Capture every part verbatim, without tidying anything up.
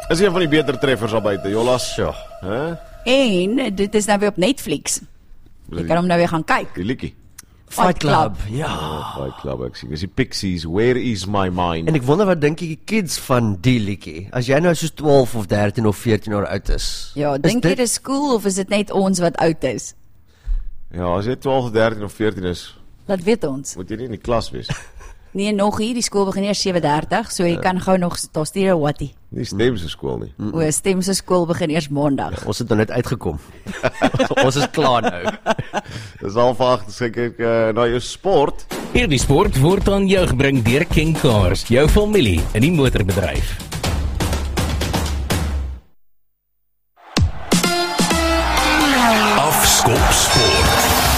Is een van die beter treffers al buite, Jolas. Ja. Huh? En dit is nou weer op Netflix. Jy kan hom nou weer gaan kyk. Die liedjie. Fight Club, ja. Oh, Fight Club, ek sien. Dis die Pixies, Where is my mind? En ek wonder wat dink die kids van die liedjie? As jy nou soos twaalf of dertien of veertien jaar oud is. Ja, is dink jy dit- dit is cool of is dit net ons wat oud is? Ja, as jy twaalf, dertien of veertien is, Laat weet ons. moet jy nie in die klas wees. Nee, nog hier, die skool begin eers sewe dertig, so jy ja. kan gou nog, daar stuur 'n wattie. Nie stemse skool nie. Mm. O, stem se skool begin eers maandag. Ons het nou net uitgekom. Ons is klaar nou. Dis al vaag, dis ek uh, na jou sport. Hierdie sport word aan jou gebring deur King Cars, jou familie in die motorbedryf. Afskop sport.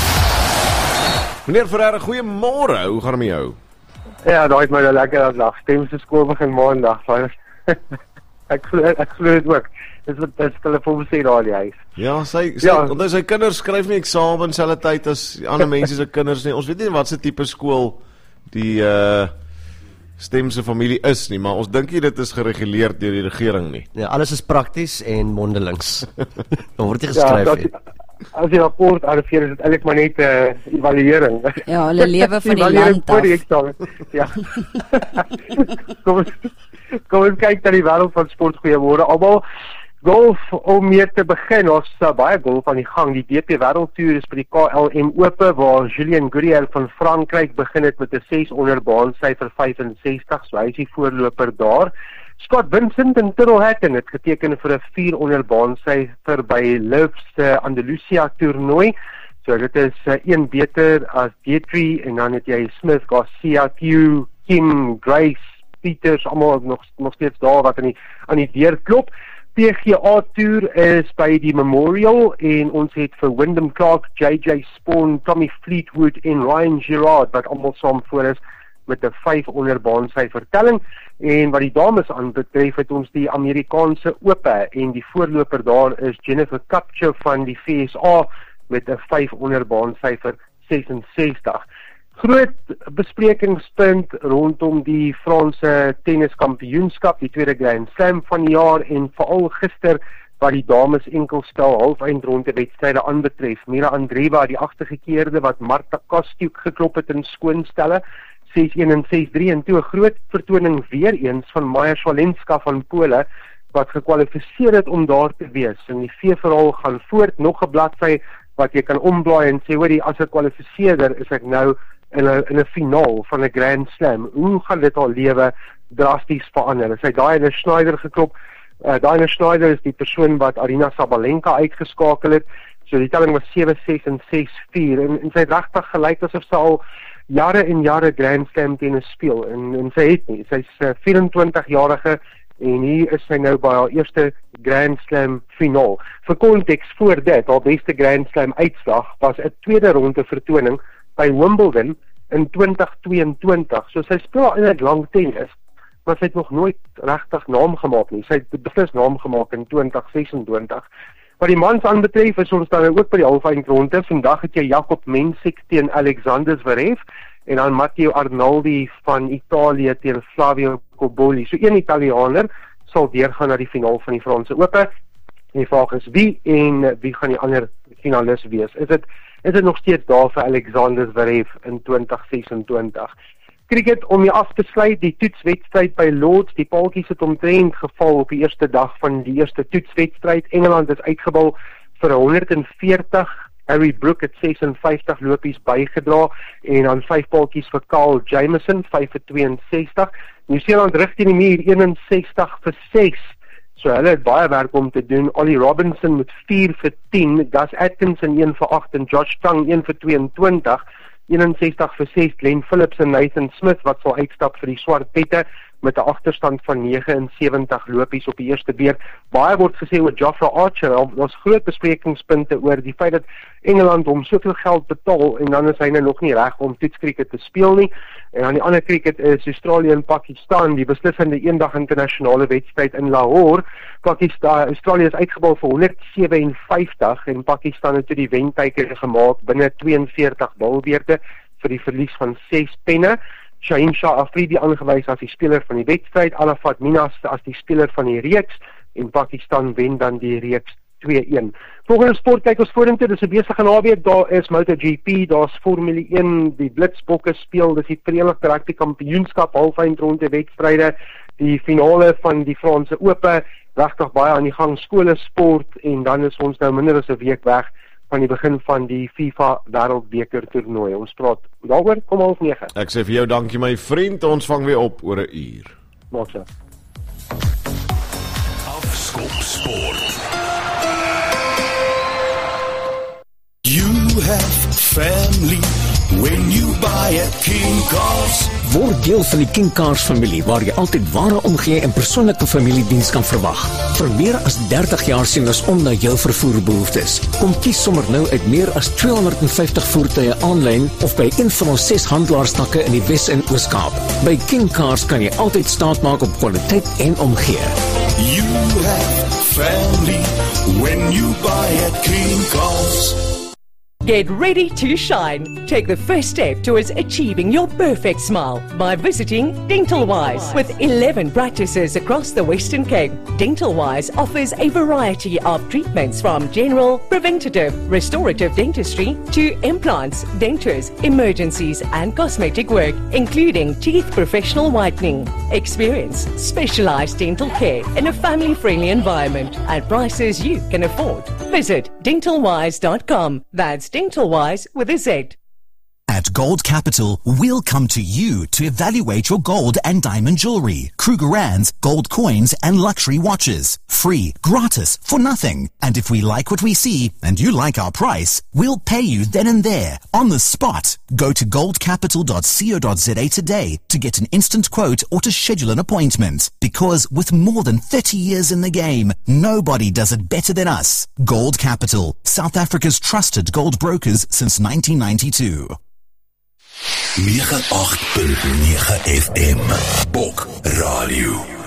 Meneer Ferreira, goeiemôre. Hoe gaan dit met jou? Ja, daai het my nou lekker aan lag. Stem se skool begin maandag. ek glo ek glo dit ook. Dis wat dis hulle vir hom sê daar in die huis. Ja, sy sy Ja. onthou sy kinders skryf nie eksamen selfde tyd as die ander mense se kinders nie. Ons weet nie wat se tipe skool die uh Stem se familie is nie, maar ons dink nie dit is gereguleer deur die regering nie. Ja, alles is prakties en mondelings. Dan word jy Ja, geskryf. dat, nie. as jy rapport arriveer, is dit eintlik maar net 'n uh, evaluering. Ja, hulle lewe van die Evaluering land voor die af. eksamen. Ja. kom ons kom ons kyk na die wêreld van sport. Goeiemôre almal. Golf om mee te begin, ons uh, baie golf aan die gang. Die D P Wêreldtoer is by die K L M Ope waar Julien Guriel van Frankryk begin het met 'n ses onder baansyfer vyf en sestig, so hy is die voorloper daar. Scott Vincent en Tyrrell Hatton het geteken vir 'n vier onder baansyfer by Live's uh, Andalusia toernooi. So dit is uh, een beter as Dietrich en dan het jy Smith, Garcia, Q, Kim, Grace, Peters, almal nog nog steeds daar wat aan die aan die deur klop. P G A Tour is by die Memorial en ons het vir Wyndham Clark, J J Spawn, Tommy Fleetwood en Ryan Gerard wat almal saam voor is met 'n vyf onder baansyfer telling. En wat die dames aanbetref het ons die Amerikaanse Ope en die voorloper daar is Jennifer Kupcho van die V S A met 'n vyf onder baansyfer ses en sestig. Groot besprekingspunt rondom die Franse tenniskampioenskap, die tweede Grand Slam van die jaar en veral gister wat die dames enkelstel halfeindronde wedstryde aanbetref. Mira Andreeva, die agtergekeerde wat Marta Kostyuk geklop het in skoonstelle, ses een en ses drie en toe 'n groot vertoning weer eens van Maja Swalenska van Pole wat gekwalifiseer het om daar te wees. En die veeverhaal gaan voort, nog 'n bladsy wat jy kan omblaai en sê, hoorie, as 'n kwalifiseerder is ek nou in 'n in 'n finaal van 'n Grand Slam. Hoe gaan dit al lewe drasties verander? Sy Diana Schneider geklop. Uh, Diana Schneider is die persoon wat Arina Sabalenka uitgeskakel het. So die telling was sewe ses en ses vier en, en sy het regtig gelyk asof sy al jare en jare Grand Slam tennis speel en en sy het nie. Sy's uh, vyf-en-twintig-jarige en hier is sy nou by haar eerste Grand Slam finaal. Vir konteks voor dit, haar beste Grand Slam uitslag was 'n tweede ronde vertoning by Wimbledon in twintig tweeëntwintig. So sy speel eintlik lang tennis, maar sy het nog nooit regtig naam gemaak nie. Sy het beslis naam gemaak in twintig sesentwintig. Wat die mans aanbetref is ons dan ook by die halfeindronde. Vandag het jy Jakob Mensik teen Alexander Zverev en dan Matteo Arnaldi van Italië teen Flavio Cobolli. So een Italianer sal deurgaan na die finaal van die Franse Ope. Die vraag is wie en wie gaan die ander finalis wees? Is dit is dit nog steeds daar vir Alexander Zverev in twintig sesentwintig? Cricket om jy af te sluit, die toetswedstryd by Lords, die paaltjies het omtrent geval op die eerste dag van die eerste toetswedstryd. Engeland is uitgebal vir honderd en veertig, Harry Brook het ses en vyftig lopies bygedra en dan vyf paaltjies vir Carl Jamieson, vyf vir twee en sestig. Nieu-Seeland rig teen die muur een en sestig vir ses. So hulle het baie werk om te doen. Ollie Robinson met vier vir tien, Gus Atkinson een vir agt en Josh Tang een vir tweeëntwintig. een en sestig vir ses, Glenn Phillips en Nathan Smith wat sal uitstap vir die swart pette met 'n agterstand van nege en sewentig lopies op die eerste beurt. Baie word gesê oor Jofra Archer, daar's groot besprekingspunte oor die feit dat Engeland hom soveel geld betaal en dan is hy nou nog nie reg om toetskriket te speel nie. En aan die ander kriket is Australië en Pakistan, die beslissende eendag internasionale wedstryd in Lahore. Pakistan, Australië is uitgebal vir honderd sewenvyftig en Pakistan het toe die wenteiker gemaak binne twee en veertig balbeurte vir die verlies van ses penne. Shaheen Shah Afridi aangewys as die speler van die wedstryd, Arafat Minas as die speler van die reeks, en Pakistan wen dan die reeks twee-een. Volgende sport kyk ons vorentoe, dis 'n besige naweek, daar is MotoGP, daar's Formule een, die Blitsbokke speel, dis die Verenigde Rugby Kampioenskap halfeindronde wedstryde, die finale van die Franse Ope, regtig baie aan die gang, skole sport, en dan is ons nou minder as 'n week weg van die begin van die FIFA Wêreldbeker toernooi. Ons praat daaroor kom half nege. Ek sê vir jou dankie my vriend, ons vang weer op oor 'n uur. Maak so. Afskop Sport. You have family when you buy a King Cars. Word deel van die King Cars familie waar jy altyd ware omgee en persoonlike familiediens kan verwag. Vir meer as dertig jaar sien ons om na jou vervoerbehoeftes. Kom kies sommer nou uit meer as tweehonderdvyftig voertuie aanlyn of by een van ons ses handelaarstakke in die Wes- en Oos-Kaap. By King Cars kan jy altyd staat maak op kwaliteit en omgee. You have family when you buy a King Cars. Get ready to shine. Take the first step towards achieving your perfect smile by visiting Dental Wise. With eleven practices across the Western Cape, Dental Wise offers a variety of treatments from general, preventative, restorative dentistry to implants, dentures, emergencies and cosmetic work, including teeth professional whitening. Experience specialized dental care in a family-friendly environment at prices you can afford. Visit dental wise dot com. That's Dental Wise with a Z. At Gold Capital, we'll come to you to evaluate your gold and diamond jewelry, Krugerrands, gold coins and luxury watches. Free, gratis, for nothing. And if we like what we see and you like our price, we'll pay you then and there, on the spot. Go to gold capital dot co dot za today to get an instant quote or to schedule an appointment. Because with more than thirty years in the game, nobody does it better than us. Gold Capital, South Africa's trusted gold brokers since nineteen ninety-two. nege agt punt nege F M Bok Radio.